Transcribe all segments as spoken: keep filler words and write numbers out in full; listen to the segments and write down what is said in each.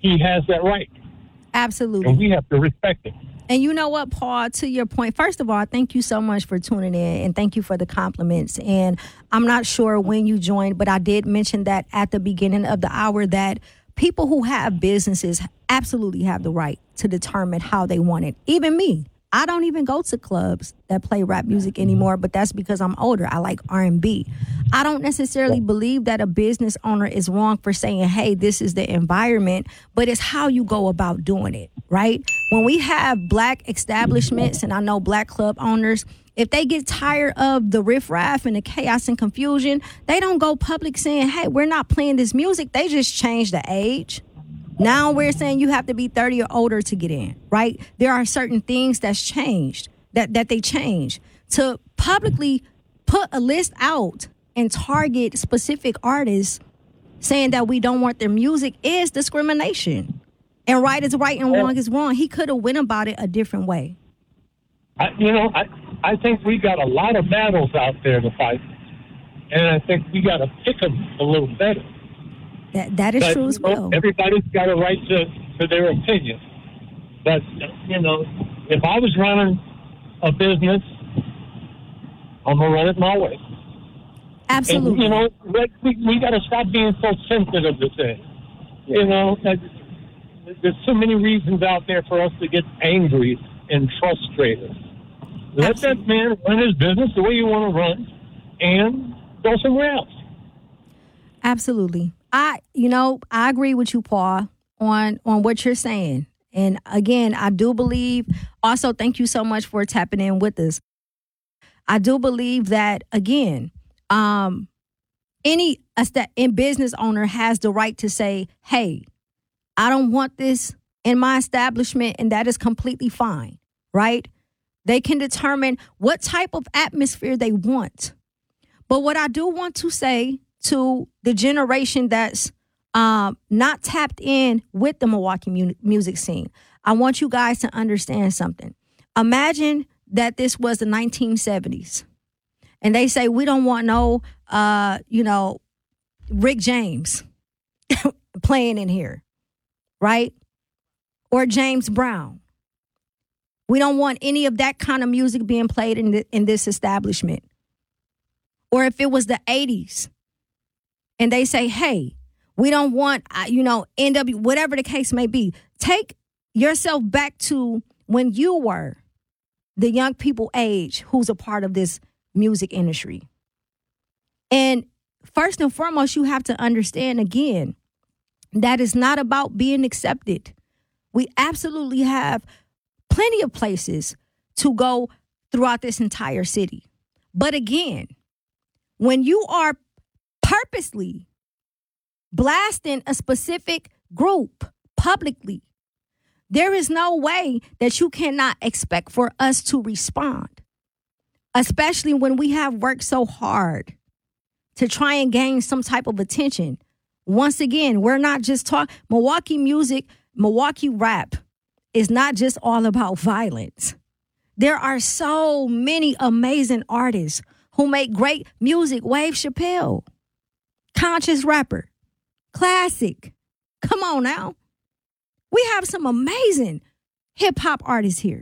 he has that right. Absolutely. And we have to respect it. And you know what, Paul, to your point, first of all, thank you so much for tuning in and thank you for the compliments. And I'm not sure when you joined, but I did mention that at the beginning of the hour that people who have businesses absolutely have the right to determine how they want it. Even me. I don't even go to clubs that play rap music anymore, but that's because I'm older. I like R and B. I don't necessarily believe that a business owner is wrong for saying, hey, this is the environment, but it's how you go about doing it, right? When we have black establishments, and I know black club owners, if they get tired of the riffraff and the chaos and confusion, they don't go public saying, hey, we're not playing this music. They just change the age. Now we're saying you have to be thirty or older to get in, right? There are certain things that's changed, that, that they change. To publicly put a list out and target specific artists saying that we don't want their music is discrimination. And right is right and wrong is wrong. He could have went about it a different way. I, you know, I, I think we got a lot of battles out there to fight. And I think we got to pick them a little better. That That is but, true as well. You know, everybody's got a right to, to their opinion. But, you know, if I was running a business, I'm going to run it my way. Absolutely. And, you know, we, we got to stop being so sensitive to things. You know, there's so many reasons out there for us to get angry and frustrated. Let Absolutely. that man run his business the way you want to run and go somewhere else. Absolutely. I, you know, I agree with you, Paul, on, on what you're saying. And again, I do believe, also thank you so much for tapping in with us. I do believe that, again, um, any in business owner has the right to say, hey, I don't want this in my establishment, and that is completely fine, right? They can determine what type of atmosphere they want. But what I do want to say to the generation that's um, not tapped in with the Milwaukee mu- music scene, I want you guys to understand something. Imagine that this was the nineteen seventies, and they say, we don't want no, uh, you know, Rick James playing in here, right? Or James Brown. We don't want any of that kind of music being played in, the, in this establishment. Or if it was the eighties, and they say, hey, we don't want, uh, you know, N W, whatever the case may be. Take yourself back to when you were the young people age who's a part of this music industry. And first and foremost, you have to understand, again, that it's not about being accepted. We absolutely have plenty of places to go throughout this entire city. But again, when you are purposely blasting a specific group publicly, there is no way that you cannot expect for us to respond, especially when we have worked so hard to try and gain some type of attention. Once again, we're not just talking Milwaukee music, Milwaukee rap is not just all about violence. There are so many amazing artists who make great music. Wave Chappelle, conscious rapper, classic. Come on now. We have some amazing hip hop artists here.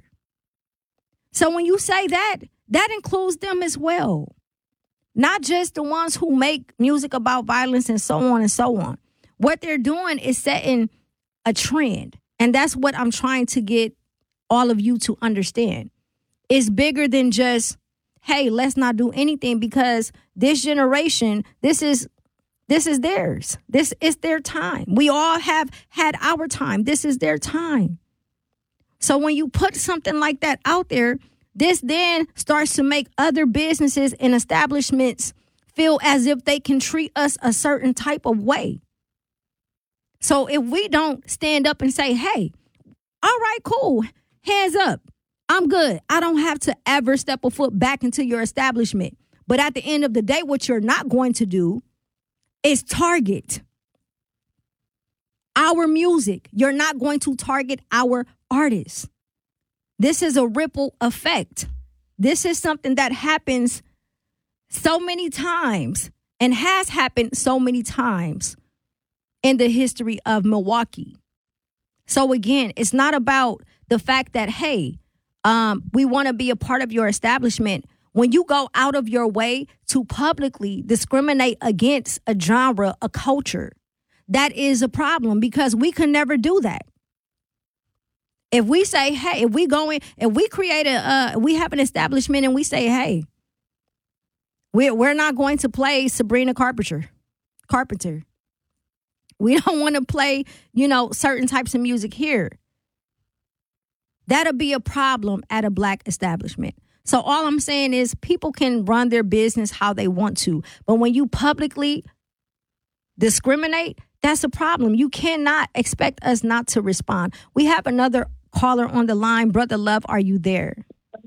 So when you say that, that includes them as well. Not just the ones who make music about violence and so on and so on. What they're doing is setting a trend. And that's what I'm trying to get all of you to understand. It's bigger than just, hey, let's not do anything, because this generation, this is this is theirs. This is their time. We all have had our time. This is their time. So when you put something like that out there, this then starts to make other businesses and establishments feel as if they can treat us a certain type of way. So if we don't stand up and say, hey, all right, cool, hands up, I'm good. I don't have to ever step a foot back into your establishment. But at the end of the day, what you're not going to do is target our music. You're not going to target our artists. This is a ripple effect. This is something that happens so many times and has happened so many times in the history of Milwaukee. So again, it's not about the fact that, hey, um, we want to be a part of your establishment. When you go out of your way to publicly discriminate against a genre, a culture, that is a problem because we can never do that. If we say, hey, if we go in, if we create a, uh, we have an establishment and we say, hey, we're, we're not going to play Sabrina Carpenter, Carpenter. We don't want to play, you know, certain types of music here. That'll be a problem at a black establishment. So all I'm saying is people can run their business how they want to. But when you publicly discriminate, that's a problem. You cannot expect us not to respond. We have another caller on the line. Brother Love, are you there?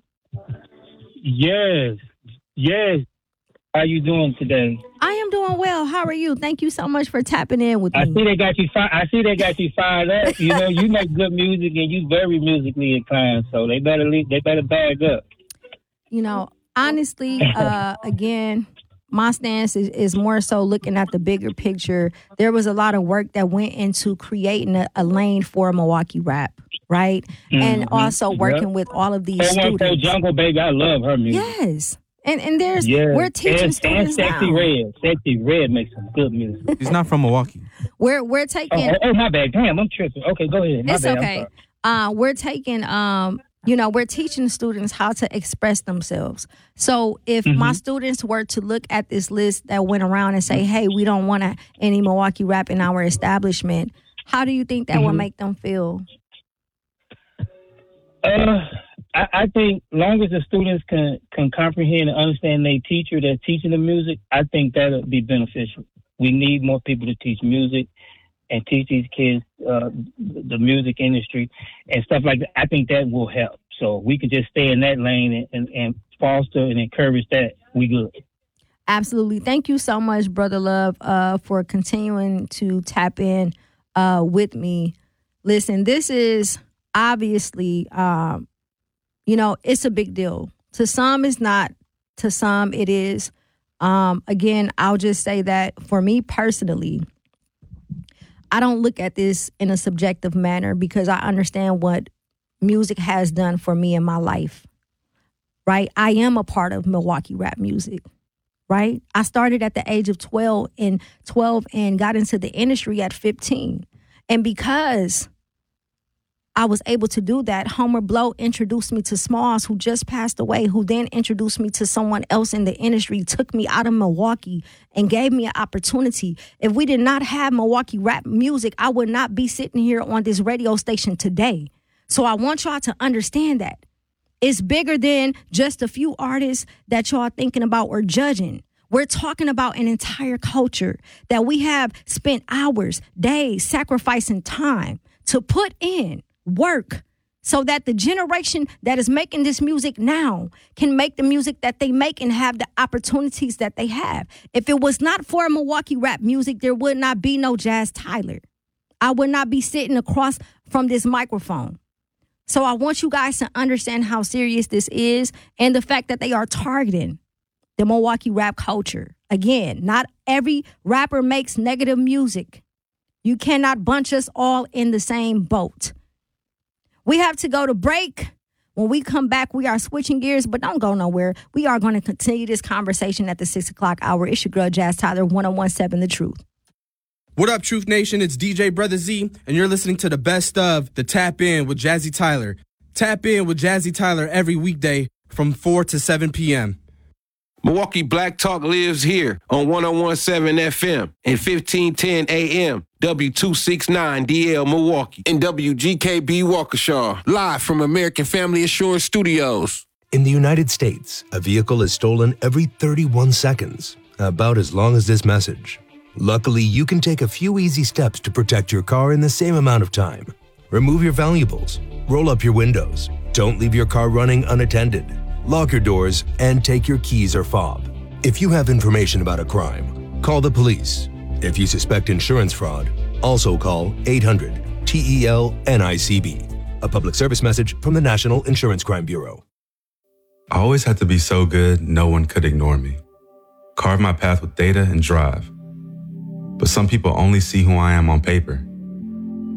Yes. Yes. How you doing today? I am doing well. How are you? Thank you so much for tapping in with me. I see they got you. Fi- I see they got you fired up. You know, you make good music and you very musically inclined. So they better leave, they better bag up. You know, honestly, uh, again, my stance is, is more so looking at the bigger picture. There was a lot of work that went into creating a, a lane for Milwaukee rap, right? Mm-hmm. And also working yep. with all of these students. For Jungle Baby, I love her music. Yes. And and there's yes. we're teaching and, students and Sexy now. Red. Sexy Red makes some good music. He's not from Milwaukee. We're we're taking. Oh, oh, my bad. Damn, I'm tripping. Okay, go ahead. My it's bad. okay. Uh, we're taking. Um, you know, we're teaching students how to express themselves. So if mm-hmm. my students were to look at this list that went around and say, "Hey, we don't want any Milwaukee rap in our establishment," how do you think that mm-hmm. would make them feel? Uh. I, I think long as the students can, can comprehend and understand their teacher that's teaching the music, I think that would be beneficial. We need more people to teach music and teach these kids uh, the music industry and stuff like that. I think that will help. So we could just stay in that lane and, and, and foster and encourage that. We good. Absolutely. Thank you so much, Brother Love, uh, for continuing to tap in uh, with me. Listen, this is obviously... Um, You know, it's a big deal. To some, it's not. To some, it is. Um, again, I'll just say that for me personally, I don't look at this in a subjective manner because I understand what music has done for me in my life, right? I am a part of Milwaukee rap music, right? I started at the age of twelve and twelve and got into the industry at fifteen. And because I was able to do that, Homer Blow introduced me to Smalls, who just passed away, who then introduced me to someone else in the industry, took me out of Milwaukee and gave me an opportunity. If we did not have Milwaukee rap music, I would not be sitting here on this radio station today. So I want y'all to understand that. It's bigger than just a few artists that y'all thinking about or judging. We're talking about an entire culture that we have spent hours, days, sacrificing time to put in work so that the generation that is making this music now can make the music that they make and have the opportunities that they have. If it was not for Milwaukee rap music, there would not be no Jazz Tyler. I would not be sitting across from this microphone. So I want you guys to understand how serious this is and the fact that they are targeting the Milwaukee rap culture. Again, not every rapper makes negative music. You cannot bunch us all in the same boat. We have to go to break. When we come back, we are switching gears, but don't go nowhere. We are going to continue this conversation at the six o'clock hour. It's your girl, Jazz Tyler, one oh one seven The Truth. What up, Truth Nation? It's D J Brother Z, and you're listening to the best of the Tap In with Jazzy Tyler. Tap In with Jazzy Tyler every weekday from four to seven p.m. Milwaukee Black Talk lives here on one oh one seven F M and fifteen ten A M. W two sixty-nine D L Milwaukee and W G K B Waukesha, live from American Family Assurance Studios. In the United States, a vehicle is stolen every thirty-one seconds, about as long as this message. Luckily, you can take a few easy steps to protect your car in the same amount of time. Remove your valuables, roll up your windows, don't leave your car running unattended, lock your doors, and take your keys or fob. If you have information about a crime, call the police. If you suspect insurance fraud, also call eight hundred T E L N I C B. A public service message from the National Insurance Crime Bureau. I always had to be so good, no one could ignore me. Carve my path with data and drive. But some people only see who I am on paper.